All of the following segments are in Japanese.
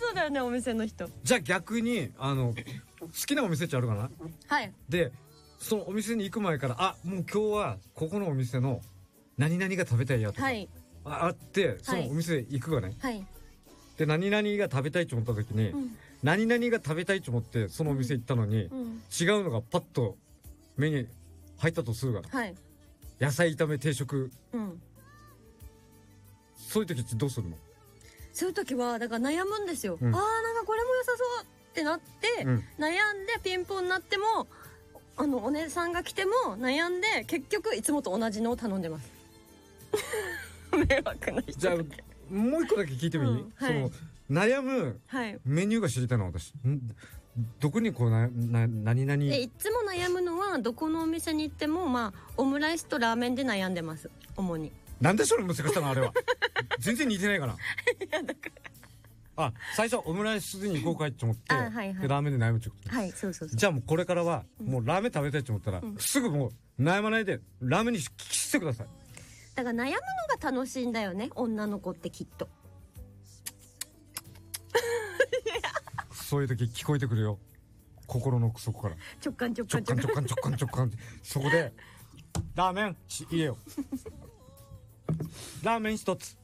そうだよね、お店の人。 じゃあ逆に好きなお店ってあるかな。 はい。 でそのお店に行く前から、もう今日はここのお店の何々が食べたいやとか、 はい。 あってそのお店行くがね、 はい。 で何々が食べたいと思った時に、何々が食べたいと思ってそのお店行ったのに、違うのがパッと目に入ったとするが、 はい。 野菜炒め定食、 うん。 そういう時ってどうするの？ そういう時はだから悩むんですよ。 うん、 なんかこれも良さそうってなって、悩んでピンポンになってもお姉さんが来ても悩んで、結局いつもと同じのを頼んでます。迷惑な人。 じゃあもう一個だけ聞いてもいい？ はい、 その悩むメニューが知りたいの私。どこにこう何々 いつも悩むのは、どこのお店に行ってもオムライスとラーメンで悩んでます、主に。 なんでそれ難しさのあれは。全然似てないかな。いやだから、 最初オムライスに行こうかいと思って、 はいはい、 でラーメンで悩むってこと。 はい、そうそうそう。 じゃあもうこれからはもうラーメン食べたいと思ったら、すぐもう悩まないでラーメンにしてください。 だから悩むのが楽しいんだよね、女の子ってきっと。 そういう時聞こえてくるよ、心の奥底から。 直感直感直感直感直感直感って、そこでラーメン入れよ。ラーメン一つ。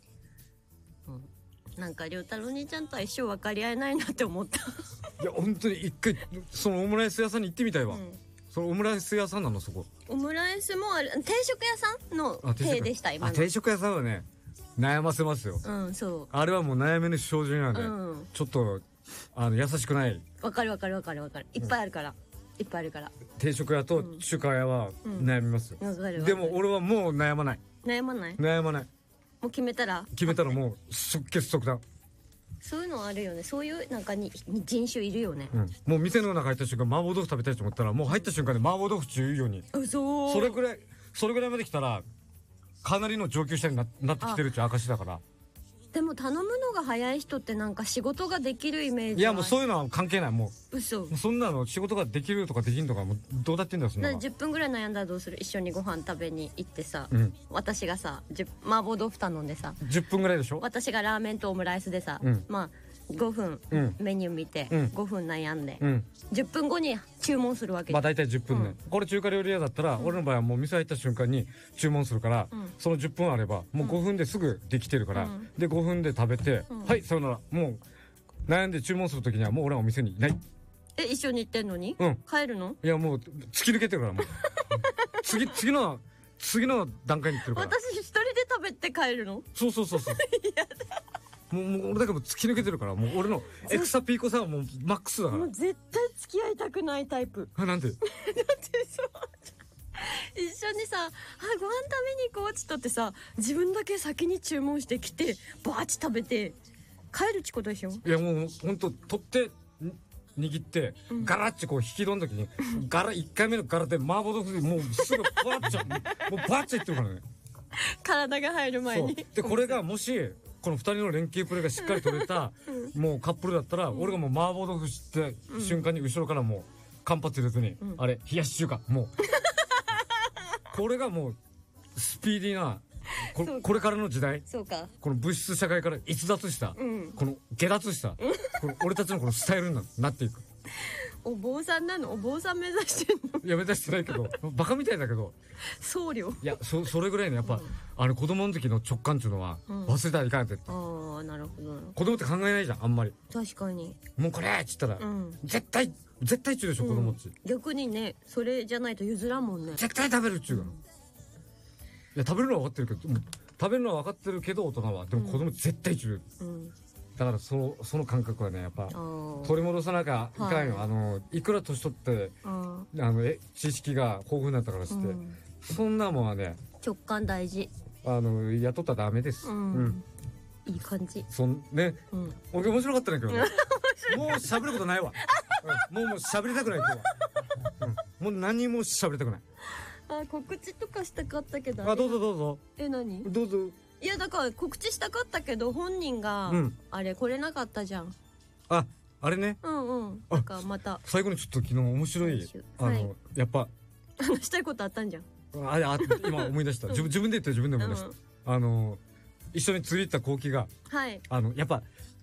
なんか亮太郎兄ちゃんとは一生分かり合えないなって思った。 いや本当に一回そのオムライス屋さんに行ってみたいわ。そのオムライス屋さんなの、そこ。 オムライスもある、定食屋さんの手でした、今の。 定食屋さんはね悩ませますよ。 そう。 あれはもう悩めの標準なんで、ちょっと優しくない。 わかるわかるわかるわかる。いっぱいあるから。いっぱいあるから。 定食屋と中華屋は悩みますよ。でも俺はもう悩まない。 悩まない？ 悩まない。 もう決めたらもう即決即断。 そういうのあるよね。そういうなんかに人種いるよね。 もう店の中入った瞬間麻婆豆腐食べたいと思ったら、もう入った瞬間で麻婆豆腐って言うように。それぐらいまで来たらかなりの上級者になってきてるっていう証だから。 でも頼むのが早い人ってなんか仕事ができるイメージ。 いやもうそういうのは関係ない。もう嘘。 そんなの仕事ができるとかできんとかもうどうだってんだよ、そんなの。 10分ぐらい悩んだらどうする？一緒にご飯食べに行ってさ、私がさ麻婆豆腐頼んでさ、 10分ぐらいでしょ。 私がラーメンとオムライスでさ、5分メニュー見て5分悩んで、10分後に注文するわけ。 大体10分ね。これ中華料理屋だったら、俺の場合はもう店入った瞬間に注文するから、その10分あればもう5分ですぐできてるから、で5分で食べて、はいさよなら。もう悩んで注文する時にはもう俺はお店にいない。 一緒に行ってんのに帰るの？いやもう突き抜けてるから、もう次の段階に行ってるから。 私一人で食べて帰るの？ そうやだ。もう俺だけも突き抜けてるから、もう俺のエクサピーコさはもうマックスだから。もう絶対付き合いたくないタイプ。 なんで？ だってそう一緒にさ、ご飯食べに行こうっつったってさ、自分だけ先に注文してきてバーッチ食べて帰るってことでしょ？いやもうほんと取って握ってガラッチこう引き取る時に1回目のガラで麻婆豆腐でもうすぐバッチャもうバッチャいってるからね。 体が入る前に。 でこれがもしこの2人の連携プレーがしっかり取れたもうカップルだったら、俺がもう麻婆豆腐して瞬間に後ろからもう間髪入れずに、あれ冷やし中華もうこれがもうスピーディーなこれからの時代。 そうか。 この物質社会から逸脱した、この下脱したこの俺たちのこのスタイルになっていく。 お坊さんなの？お坊さん目指してんの？ いや目指してないけどバカみたいだけど、 僧侶。 いやそれぐらいのやっぱ、子供の時の直感っていうのは忘れたらいかんって。 なるほど。 子供って考えないじゃんあんまり。 確かに。 もうこれっつったら、絶対っちゅうでしょ、子供っち。 逆にね、それじゃないと譲らんもんね。 絶対食べるっちゅうから。いや食べるのは分かってるけど、食べるのは分かってるけど大人はでも子供絶対っちゅう。だからその感覚はねやっぱ取り戻さなきゃいかんよ。いくら年取って知識が豊富になったからして、そんなもんはね直感大事。 雇ったらダメです。 いい感じ。 ね、俺面白かったんだけどね。もう喋ることないわ。もう喋りたくない今日は。もう何も喋りたくない。 告知とかしたかったけど。 どうぞ。 何？ どうぞ。 いやだから告知したかったけど本人があれ来れなかったじゃん。 あれね。 なんかまた最後にちょっと昨日面白いやっぱ話したいことあったんじゃん。 今思い出した。自分で言って自分で思い出した。一緒に釣り行った後期がやっぱ